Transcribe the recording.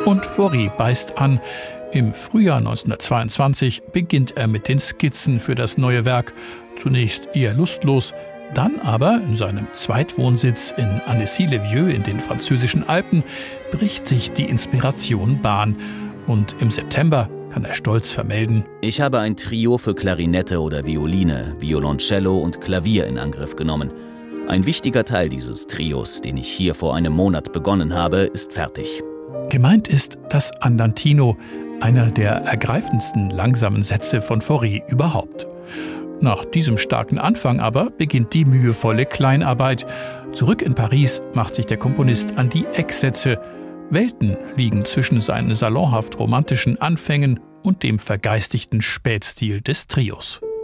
Und Fauré beißt an. Im Frühjahr 1922 beginnt er mit den Skizzen für das neue Werk. Zunächst eher lustlos, dann aber in seinem Zweitwohnsitz in Annecy-le-Vieux in den französischen Alpen bricht sich die Inspiration Bahn. Und im September kann er stolz vermelden: Ich habe ein Trio für Klarinette oder Violine, Violoncello und Klavier in Angriff genommen. Ein wichtiger Teil dieses Trios, den ich hier vor einem Monat begonnen habe, ist fertig. Gemeint ist das Andantino, einer der ergreifendsten langsamen Sätze von Fauré überhaupt. Nach diesem starken Anfang aber beginnt die mühevolle Kleinarbeit. Zurück in Paris macht sich der Komponist an die Ecksätze. Welten liegen zwischen seinen salonhaft romantischen Anfängen und dem vergeistigten Spätstil des Trios.